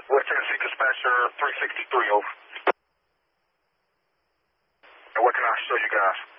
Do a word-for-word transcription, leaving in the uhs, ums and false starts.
West Tennessee Dispatcher three sixty-three, over. And what can I show you guys?